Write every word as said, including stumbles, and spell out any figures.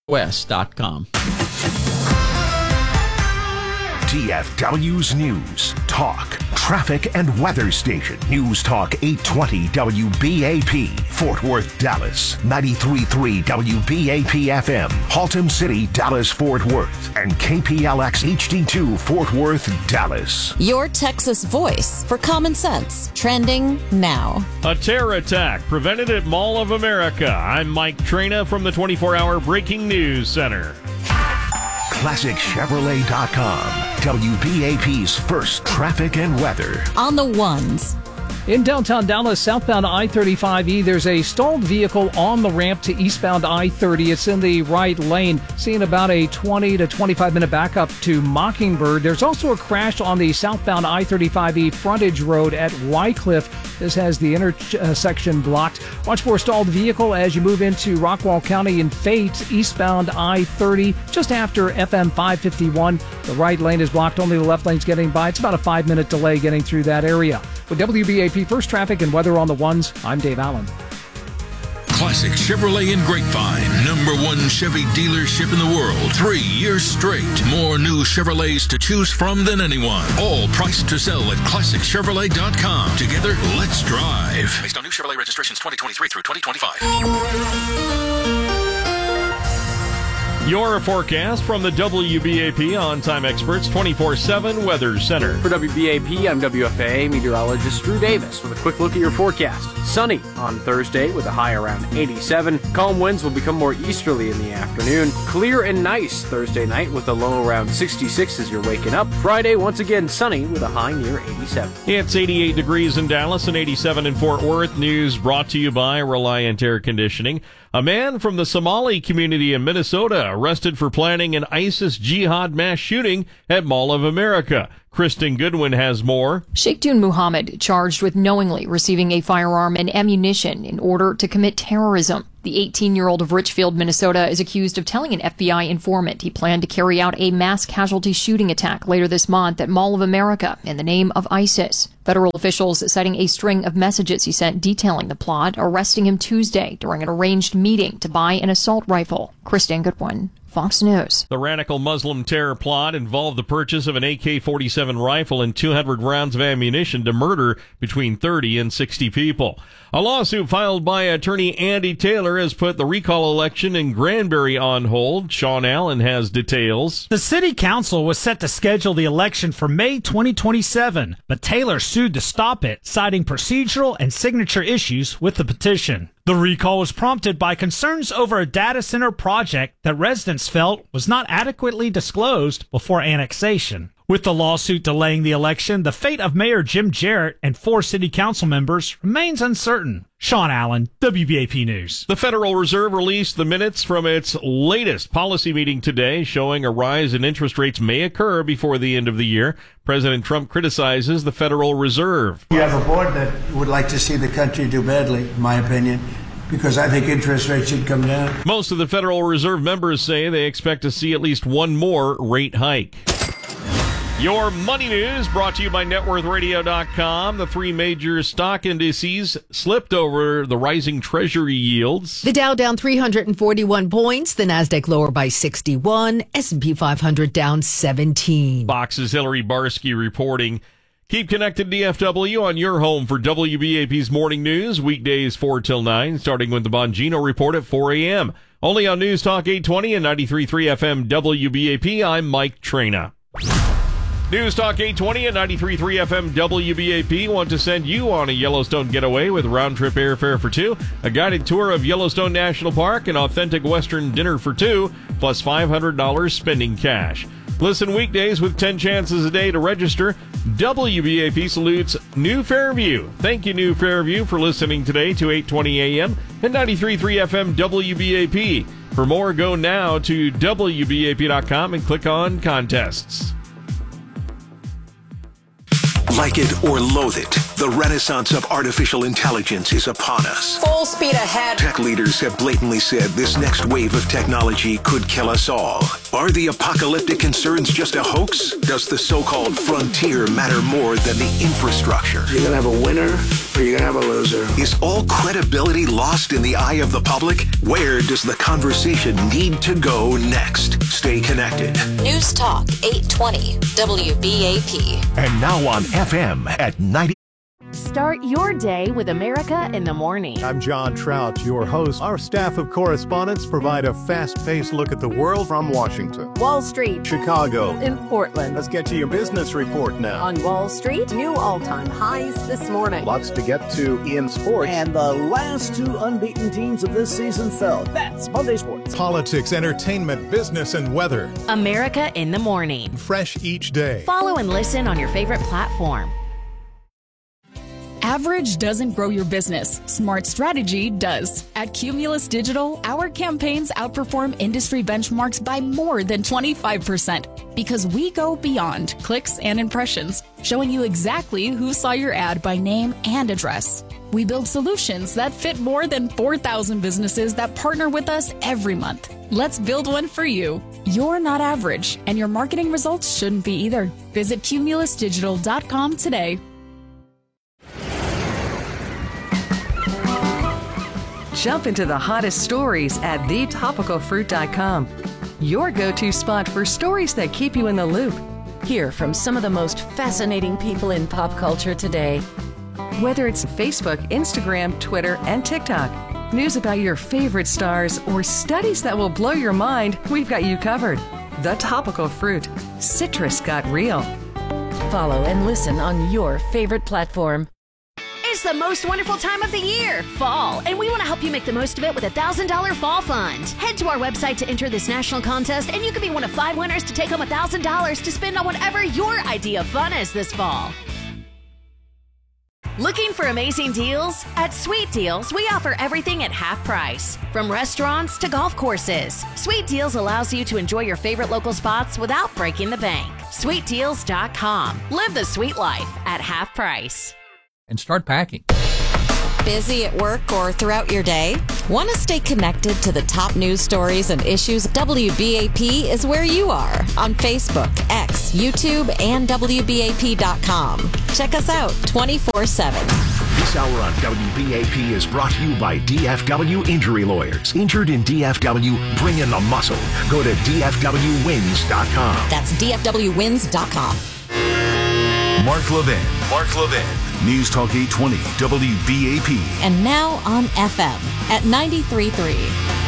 west dot com. D F W's News, Talk, Traffic and Weather Station. News Talk eight twenty W B A P, Fort Worth, Dallas. ninety-three point three W B A P F M, Haltom City, Dallas, Fort Worth. And K P L X H D two, Fort Worth, Dallas. Your Texas voice for common sense. Trending now. A terror attack prevented at Mall of America. I'm Mike Trina from the twenty-four hour Breaking News Center. Classic Chevrolet dot com, W B A P's first traffic and weather. On the ones. In downtown Dallas, southbound I thirty-five E, there's a stalled vehicle on the ramp to eastbound I thirty. It's in the right lane, seeing about a twenty to twenty-five minute backup to Mockingbird. There's also a crash on the southbound I thirty-five E frontage road at Wycliffe. This has the intersection blocked. Watch for a stalled vehicle as you move into Rockwall County and Fate, eastbound I thirty, just after F M five fifty-one. The right lane is blocked, only the left lane's getting by. It's about a five minute delay getting through that area. With W B A P First Traffic and Weather on the Ones, I'm Dave Allen. Classic Chevrolet in Grapevine, number one Chevy dealership in the world, three years straight. More new Chevrolets to choose from than anyone. All priced to sell at classic chevrolet dot com. Together, let's drive. Based on new Chevrolet registrations twenty twenty-three through twenty twenty-five. Your forecast from the W B A P On-Time Experts twenty-four seven Weather Center. For W B A P, I'm W F A A meteorologist Drew Davis with a quick look at your forecast. Sunny on Thursday with a high around eighty-seven. Calm winds will become more easterly in the afternoon. Clear and nice Thursday night with a low around sixty-six as you're waking up. Friday, once again sunny with a high near eighty-seven. It's eighty-eight degrees in Dallas and eighty-seven in Fort Worth. News brought to you by Reliant Air Conditioning. A man from the Somali community in Minnesota arrested for planning an ISIS jihad mass shooting at Mall of America. Kristen Goodwin has more. Sheikhdun Muhammad charged with knowingly receiving a firearm and ammunition in order to commit terrorism. The eighteen-year-old of Richfield, Minnesota, is accused of telling an F B I informant he planned to carry out a mass casualty shooting attack later this month at Mall of America in the name of ISIS. Federal officials citing a string of messages he sent detailing the plot, arresting him Tuesday during an arranged meeting to buy an assault rifle. Kristen Goodwin, Fox News. The radical Muslim terror plot involved the purchase of an A K forty-seven rifle and two hundred rounds of ammunition to murder between thirty and sixty people. A lawsuit filed by attorney Andy Taylor has put the recall election in Granbury on hold. Sean Allen has details. The city council was set to schedule the election for May twenty twenty-seven, but Taylor sued to stop it, citing procedural and signature issues with the petition. The recall was prompted by concerns over a data center project that residents felt was not adequately disclosed before annexation. With the lawsuit delaying the election, the fate of Mayor Jim Jarrett and four city council members remains uncertain. Sean Allen, W B A P News. The Federal Reserve released the minutes from its latest policy meeting today, showing a rise in interest rates may occur before the end of the year. President Trump criticizes the Federal Reserve. You have a board that would like to see the country do badly, in my opinion, because I think interest rates should come down. Most of the Federal Reserve members say they expect to see at least one more rate hike. Your money news brought to you by net worth radio dot com. The three major stock indices slipped over the rising treasury yields. The Dow down three hundred forty-one points, the Nasdaq lower by sixty-one, S and P five hundred down seventeen. Fox's Hillary Barsky reporting. Keep connected D F W on your home for W B A P's morning news, weekdays four till nine, starting with the Bongino Report at four a.m. Only on News Talk eight twenty and ninety-three point three F M W B A P. I'm Mike Trina. News Talk eight twenty and ninety-three point three F M W B A P want to send you on a Yellowstone getaway with round-trip airfare for two, a guided tour of Yellowstone National Park, an authentic Western dinner for two, plus five hundred dollars spending cash. Listen weekdays with ten chances a day to register. W B A P salutes New Fairview. Thank you, New Fairview, for listening today to eight twenty a.m. and ninety-three point three F M W B A P. For more, go now to W B A P dot com and click on Contests. Like it or loathe it, the renaissance of artificial intelligence is upon us. Full speed ahead. Tech leaders have blatantly said this next wave of technology could kill us all. Are the apocalyptic concerns just a hoax? Does the so-called frontier matter more than the infrastructure? You're going to have a winner or you're going to have a loser. Is all credibility lost in the eye of the public? Where does the conversation need to go next? Stay connected. News Talk eight twenty W B A P. And now on F M at ninety. Start your day with America in the Morning. I'm John Trout, your host. Our staff of correspondents provide a fast-paced look at the world from Washington, Wall Street, Chicago, in Portland. Let's get to your business report now. On Wall Street, new all-time highs this morning. Lots to get to in sports. And the last two unbeaten teams of this season fell. That's Monday Sports. Politics, entertainment, business, and weather. America in the Morning. Fresh each day. Follow and listen on your favorite platform. Average doesn't grow your business. Smart strategy does. At Cumulus Digital, our campaigns outperform industry benchmarks by more than twenty-five percent because we go beyond clicks and impressions, showing you exactly who saw your ad by name and address. We build solutions that fit more than four thousand businesses that partner with us every month. Let's build one for you. You're not average, and your marketing results shouldn't be either. Visit cumulus digital dot com today. Jump into the hottest stories at the topical fruit dot com. Your go-to spot for stories that keep you in the loop. Hear from some of the most fascinating people in pop culture today. Whether it's Facebook, Instagram, Twitter, and TikTok, news about your favorite stars, or studies that will blow your mind, we've got you covered. The Topical Fruit. Citrus got real. Follow and listen on your favorite platform. It's the most wonderful time of the year, fall, and we want to help you make the most of it with a one thousand dollars Fall Fund. Head to our website to enter this national contest, and you could be one of five winners to take home one thousand dollars to spend on whatever your idea of fun is this fall. Looking for amazing deals? At Sweet Deals, we offer everything at half price. From restaurants to golf courses, Sweet Deals allows you to enjoy your favorite local spots without breaking the bank. sweet deals dot com. Live the sweet life at half price. And start packing. Busy at work or throughout your day? Want to stay connected to the top news stories and issues? W B A P is where you are on Facebook, X, YouTube, and W B A P dot com. Check us out twenty-four seven. This hour on W B A P is brought to you by D F W Injury Lawyers. Injured in D F W? Bring in the muscle. Go to D F W wins dot com. That's D F W wins dot com. Mark Levin. Mark Levin. News Talk eight twenty W B A P. And now on F M at ninety-three point three.